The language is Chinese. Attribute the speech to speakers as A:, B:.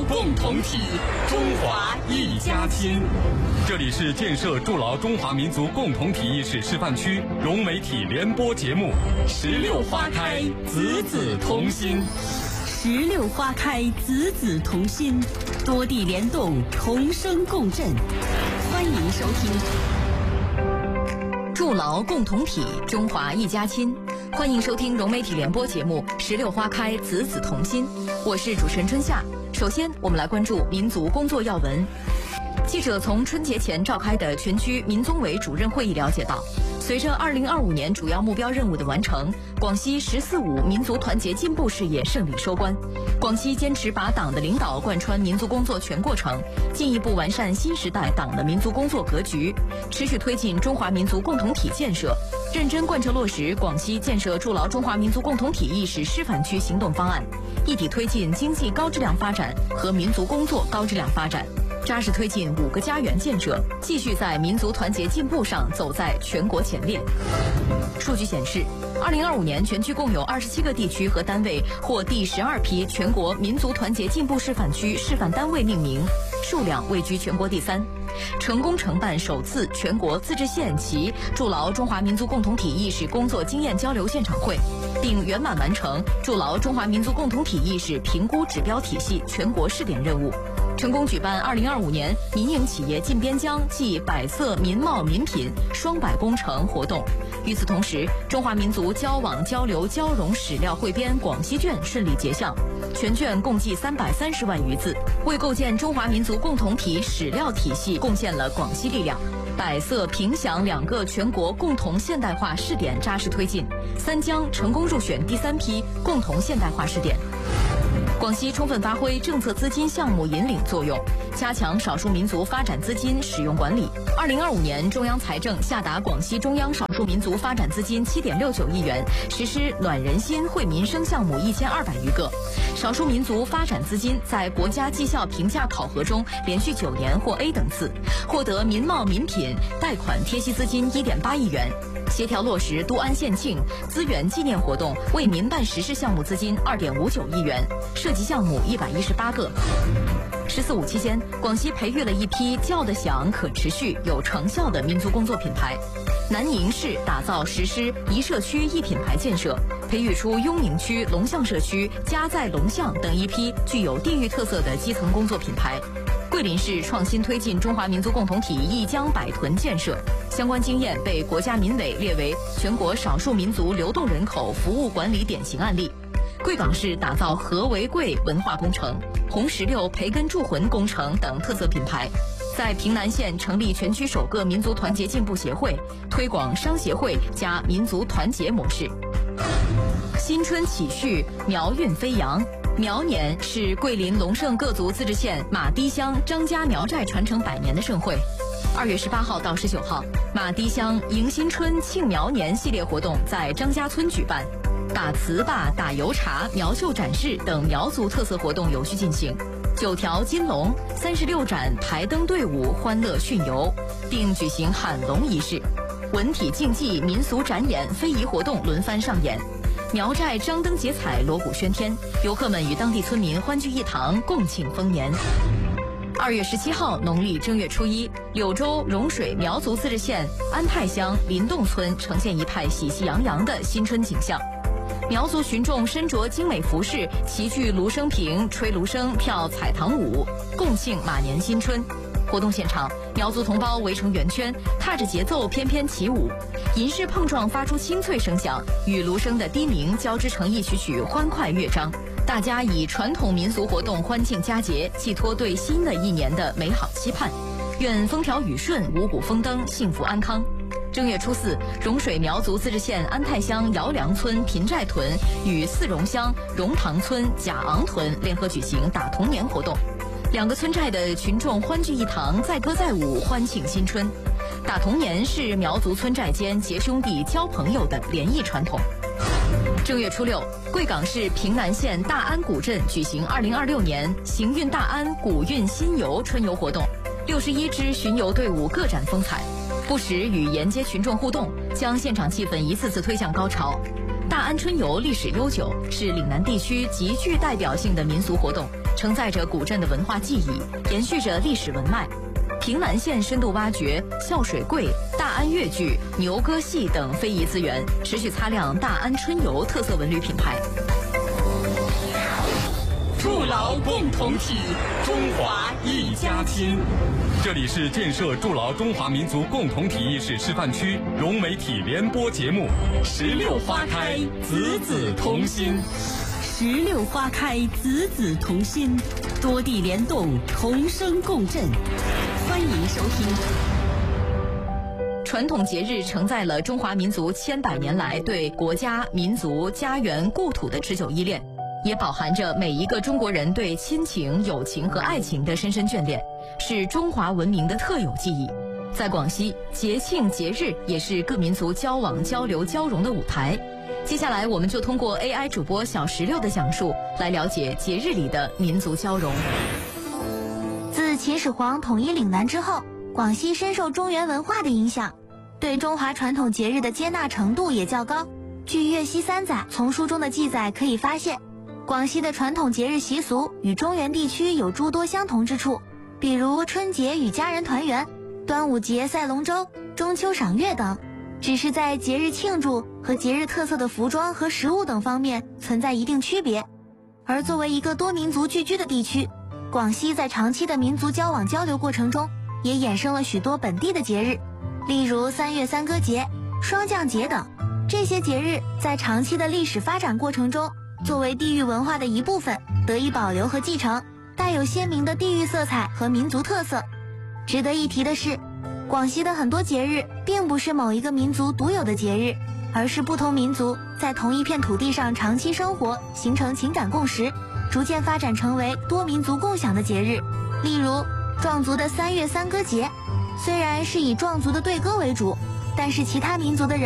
A: 共同体，中华一家亲。这里是建设筑牢中华民族共同体意识示范区融媒体联播节目16花开，子子同心。
B: 16花开，子子同心，多地联动，同声共振。欢迎收听
C: 筑牢共同体，中华一家亲。欢迎收听融媒体联播节目16花开，子子同心。我是主持人春夏。首先我们来关注民族工作要闻。记者从春节前召开的全区民综委主任会议了解到，随着2025年主要目标任务的完成，广西“14·5”民族团结进步事业胜利收官。广西坚持把党的领导贯穿民族工作全过程，进一步完善新时代党的民族工作格局，持续推进中华民族共同体建设，认真贯彻落实广西建设筑牢中华民族共同体意识示范区行动方案，一体推进经济高质量发展和民族工作高质量发展，扎实推进5个家园建设，继续在民族团结进步上走在全国前列。数据显示，2025年全区共有27个地区和单位获第12批全国民族团结进步示范区示范单位命名，数量位居全国第3，成功承办首次全国自治县级筑牢中华民族共同体意识工作经验交流现场会，并圆满完成筑牢中华民族共同体意识评估指标体系全国试点任务，成功举办2025年民营企业进边疆暨百色民贸民品双百工程活动。与此同时，中华民族交往交流交融史料汇编广西卷顺利结项，全卷共计330万余字，为构建中华民族共同体史料体系贡献了广西力量。百色、凭祥2个全国共同现代化试点扎实推进，三江成功入选第3批共同现代化试点。广西充分发挥政策资金项目引领作用，加强少数民族发展资金使用管理。2025年，中央财政下达广西中央少数民族发展资金7.69亿元，实施暖人心惠民生项目1200余个。少数民族发展资金在国家绩效评价考核中连续9年获 A 等次，获得民贸民品贷款贴息资金1.8亿元。协调落实都安县庆资源纪念活动为民办实施项目资金2.59亿元，涉及项目118个。14·5期间，广西培育了一批叫得响、可持续、有成效的民族工作品牌。南宁市打造实施一社区一品牌建设，培育出雍宁区龙象社区、家在龙象等一批具有地域特色的基层工作品牌。桂林市创新推进中华民族共同体一江百屯建设，相关经验被国家民委列为全国少数民族流动人口服务管理典型案例。贵港市打造和为贵文化工程、红石榴培根铸魂工程等特色品牌，在平南县成立全区首个民族团结进步协会，推广商协会加民族团结模式。新春启序，苗运飞扬。苗年是桂林龙胜各族自治县马堤乡张家苗寨传承100年的盛会。2月18号到19号，马堤乡迎新春庆苗年系列活动在张家村举办，打糍粑、打油茶、苗绣展示等苗族特色活动有序进行，9条金龙、36盏排灯队伍欢乐巡游，并举行喊龙仪式。文体竞技、民俗展演、非遗活动轮番上演。苗寨张灯结彩，锣鼓喧天，游客们与当地村民欢聚一堂，共庆丰年。2月17号，农历正月初1，柳州融水苗族自治县安泰乡林洞村呈现一派喜气洋洋的新春景象。苗族群众身着精美服饰，齐聚芦笙屏，吹芦笙，跳彩堂舞，共庆马年新春。活动现场，苗族同胞围成圆圈，踏着节奏翩翩起舞，银饰碰撞发出清脆声响，与芦笙的低鸣交织成一曲曲欢快乐章。大家以传统民俗活动欢庆佳节，寄托对新的一年的美好期盼，愿风调雨顺，五谷丰登，幸福安康。正月初4，融水苗族自治县安泰乡姚梁村平寨屯与四荣乡荣塘村贾昂屯联合举行打童年活动，2个村寨的群众欢聚一堂，载歌载舞，欢庆新春。打童年是苗族村寨间结兄弟交朋友的联谊传统。正月初6，贵港市平南县大安古镇举行2026年行运大安古运新游春游活动，61支巡游队伍各展风采，不时与沿街群众互动，将现场气氛一次次推向高潮。大安春游历史悠久，是岭南地区极具代表性的民俗活动， 承载着古镇的文化记忆，延续着历史文脉。平南县深度挖掘孝水柜、大安越剧、牛歌戏等非遗资源，持续擦亮大安春游特色文旅品牌。
A: 筑牢共同体，中华一家亲。这里是建设筑牢中华民族共同体意识示范区融媒体联播节目《16花开，子子同心》。
B: 16花开，子子同心，多地联动，同声共振。欢迎收听。
C: 传统节日承载了中华民族千百年来对国家、民族、家园、故土的持久依恋，也饱含着每一个中国人对亲情、友情和爱情的深深眷恋，是中华文明的特有记忆。在广西，节庆节日也是各民族交往、交流、交融的舞台。接下来，我们就通过 AI 主播小16的讲述，来了解节日里的民族交融。
D: 自秦始皇统一岭南之后，广西深受中原文化的影响，对中华传统节日的接纳程度也较高。据《粤西三载》丛书中的记载可以发现，广西的传统节日习俗与中原地区有诸多相同之处，比如春节与家人团圆、端午节赛龙舟、中秋赏月等，只是在节日庆祝和节日特色的服装和食物等方面存在一定区别。而作为一个多民族聚居的地区，广西在长期的民族交往交流过程中，也衍生了许多本地的节日，例如3月三歌节、霜降节等。这些节日在长期的历史发展过程中，作为地域文化的一部分得以保留和继承，带有鲜明的地域色彩和民族特色。值得一提的是，广西的很多节日并不是某一个民族独有的节日，而是不同民族在同一片土地上长期生活，形成情感共识，逐渐发展成为多民族共享的节日。例如壮族的3月三歌节，虽然是以壮族的对歌为主，但是其他民族的人